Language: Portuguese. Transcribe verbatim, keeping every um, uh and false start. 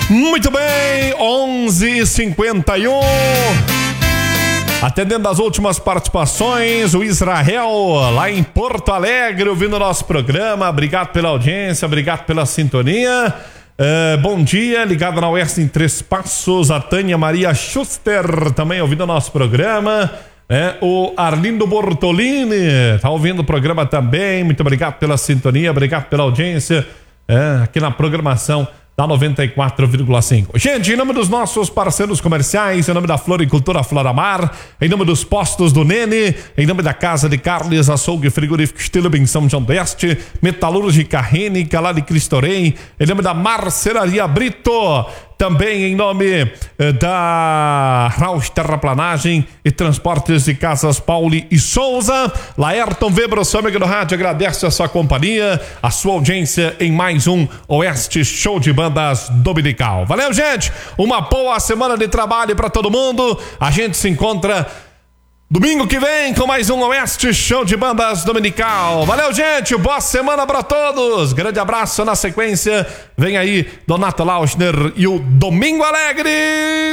Muito bem, onze e cinquenta e um. Atendendo as últimas participações, o Israel, lá em Porto Alegre, ouvindo o nosso programa. Obrigado pela audiência, obrigado pela sintonia. Uh, bom dia, ligado na Oeste em Três Passos, a Tânia Maria Schuster, também ouvindo o nosso programa. É, o Arlindo Bortolini tá ouvindo o programa também. Muito obrigado pela sintonia, obrigado pela audiência é, aqui na programação da noventa e quatro vírgula cinco. Gente, em nome dos nossos parceiros comerciais, em nome da Floricultura Floramar, em nome dos postos do Nene, em nome da Casa de Carnes, Açougue Frigorífico Estilo em São João do Oeste, Metalúrgica Rênica, lá de Cristo Rei, em nome da Marcenaria Brito, também em nome eh, da Raus Terraplanagem e Transportes de Casas Pauli e Souza. Laerton Weber, seu amigo do rádio, agradece a sua companhia, a sua audiência em mais um Oeste Show de Bandas Dominical. Valeu, gente! Uma boa semana de trabalho para todo mundo. A gente se encontra domingo que vem com mais um Oeste Show de Bandas Dominical. Valeu, gente! Boa semana para todos! Grande abraço. Na sequência, vem aí Donato Lauschner e o Domingo Alegre!